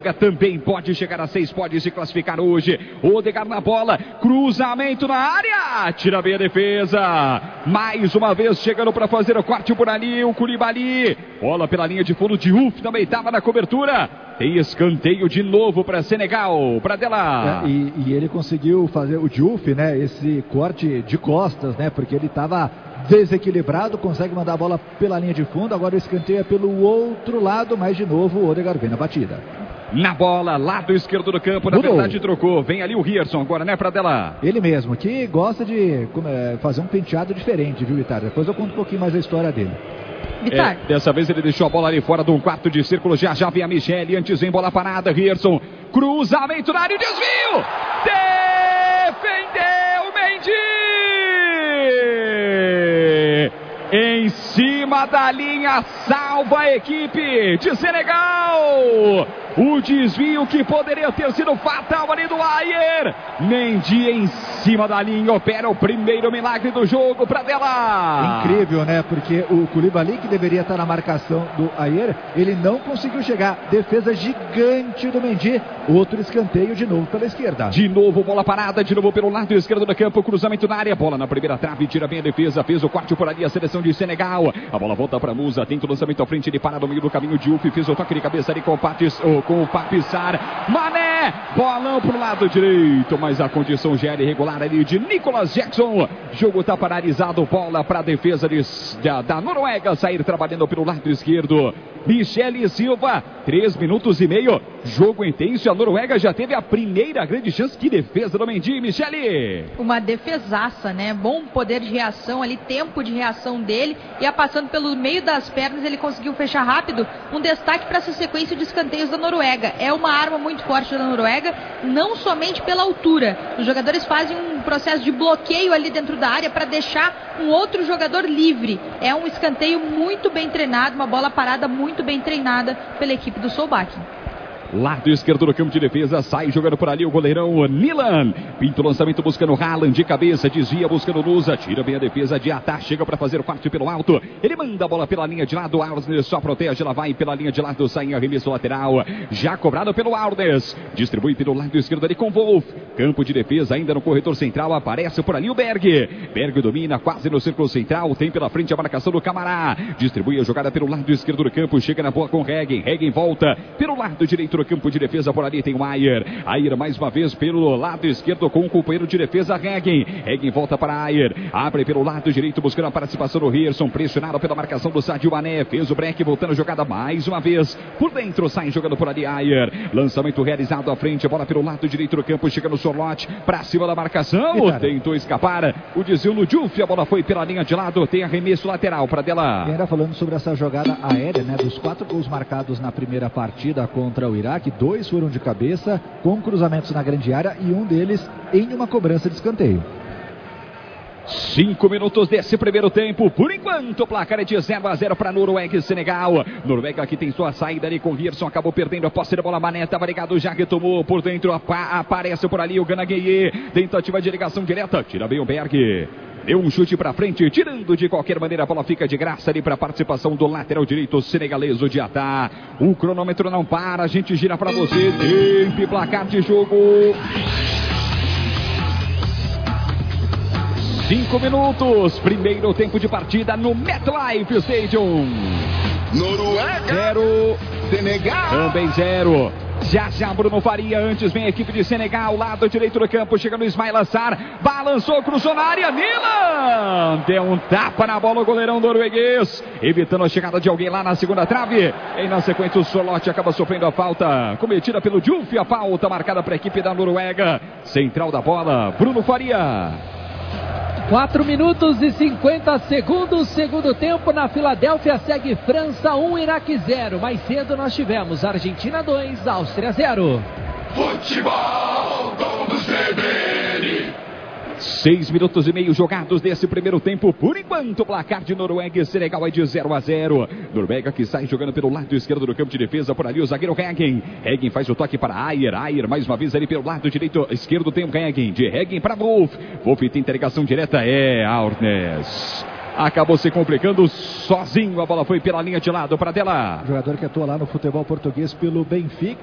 Noruega também pode chegar a 6, pode se classificar hoje. Odegaard na bola, cruzamento na área, tira bem a defesa. Mais uma vez chegando para fazer o corte por ali, o Koulibaly. Bola pela linha de fundo, Diouf também estava na cobertura. Tem escanteio de novo para Senegal, para Dela. E ele conseguiu fazer, o Diouf, né, esse corte de costas, né, porque ele estava desequilibrado, consegue mandar a bola pela linha de fundo. Agora o escanteio é pelo outro lado, mas de novo o Odegaard vem na batida. Na bola, lado esquerdo do campo, na verdade trocou. Vem ali o Rierson agora, né, para Dela. Ele mesmo, que gosta de fazer um penteado diferente, viu, Vitar? Depois eu conto um pouquinho mais a história dele. Dessa vez ele deixou a bola ali fora do quarto de círculo. Já vem a Michele. Antes vem bola parada. Rierson. Cruzamento na área e desvio. Defendeu Mendy. Em cima da linha. Salva a equipe de Senegal. O desvio que poderia ter sido fatal ali do Ayer. Mendy em cima da linha. Opera o primeiro milagre do jogo para Dela. Incrível, né? Porque o Koulibaly, que deveria estar na marcação do Ayer, ele não conseguiu chegar. Defesa gigante do Mendy. Outro escanteio de novo pela esquerda. De novo bola parada. De novo pelo lado esquerdo do campo. Cruzamento na área. Bola na primeira trave. Tira bem a defesa. Fez o corte por ali a seleção de Senegal. A bola volta para Musa. Tenta o lançamento à frente. Ele para no meio do caminho. Diouf fez o toque de cabeça ali com o Pape Sarr. Mané, bolão pro lado direito, mas a condição já era irregular ali de Nicolas Jackson. Jogo tá paralisado, bola para a defesa da Noruega sair trabalhando pelo lado esquerdo. Michele Silva, 3 minutos e meio, jogo intenso. A Noruega já teve a primeira grande chance. Que defesa do Mendy, Michele. Uma defesaça, né? Bom poder de reação ali, tempo de reação dele. Ia passando pelo meio das pernas, ele conseguiu fechar rápido. Um destaque para essa sequência de escanteios da Noruega. É uma arma muito forte da Noruega, não somente pela altura. Os jogadores fazem um processo de bloqueio ali dentro da área para deixar um outro jogador livre. É um escanteio muito bem treinado, uma bola parada muito bem treinada pela equipe do Solbakken. Lado esquerdo do campo de defesa, sai jogando por ali o goleirão Nilan. Pinta o lançamento buscando Haaland de cabeça, desvia buscando Nusa, tira bem a defesa de Atá, chega para fazer o corte pelo alto. Ele manda a bola pela linha de lado, Arnes só protege, ela vai pela linha de lado, sai em arremesso lateral. Já cobrado pelo Arnes, distribui pelo lado esquerdo ali com Wolf. Campo de defesa ainda no corredor central, aparece por ali o Berg. Berg domina quase no círculo central, tem pela frente a marcação do Camará. Distribui a jogada pelo lado esquerdo do campo, chega na boa com Regen. Regen volta pelo lado direito do campo de defesa, por ali tem o Ayer. Ayer mais uma vez pelo lado esquerdo com o companheiro de defesa Regen. Regen volta para Ayer, abre pelo lado direito buscando a participação do Rierson, pressionado pela marcação do Sadio Mané, fez o break, voltando a jogada mais uma vez, por dentro sai jogando por ali Ayer, lançamento realizado à frente, a bola pelo lado direito do campo, chega no Sorlote, para cima da marcação, tentou escapar, o desvio no Diouf, a bola foi pela linha de lado, tem arremesso lateral para Dela. Era falando sobre essa jogada aérea, né, dos 4 gols marcados na primeira partida contra o Iraque, 2 foram de cabeça, com cruzamentos na grande área e um deles em uma cobrança de escanteio. 5 minutos desse primeiro tempo. Por enquanto, o placar é de 0-0 para Noruega e Senegal. Noruega que tem sua saída ali com Rierson, acabou perdendo a posse da bola. Mané estava ligado, já retomou por dentro. Aparece por ali o Gana Gueye. Tentativa de ligação direta. Tira bem o Berg. Deu um chute para frente, tirando de qualquer maneira. A bola fica de graça ali para a participação do lateral direito senegalês, o Diatá. O cronômetro não para, a gente gira para você. Tempo e placar de jogo. 5 minutos, primeiro tempo de partida no MetLife Stadium. Noruega 0, Senegal também 0. Já Bruno Faria, antes vem a equipe de Senegal, lado direito do campo, chega no Ismail Sarr, balançou, cruzou na área, Milan, deu um tapa na bola o goleirão norueguês, evitando a chegada de alguém lá na segunda trave, e na sequência o Sorlote acaba sofrendo a falta, cometida pelo Diouf, a falta marcada para a equipe da Noruega, central da bola, Bruno Faria. 4 minutos e 50 segundos, segundo tempo na Filadélfia, segue França 1, Iraque 0. Mais cedo nós tivemos Argentina 2, Áustria 0. Futebol, todos bebem. 6 minutos e meio jogados desse primeiro tempo. Por enquanto, o placar de Noruega e Senegal é de 0-0. Noruega que sai jogando pelo lado esquerdo do campo de defesa. Por ali o zagueiro Regen. Regen faz o toque para Ayer. Ayer mais uma vez ali pelo lado direito esquerdo tem o Regen. De Regen para Wolf. Wolf tem interligação direta. Arnes. Acabou se complicando sozinho. A bola foi pela linha de lado para Dela. Jogador que atua lá no futebol português pelo Benfica.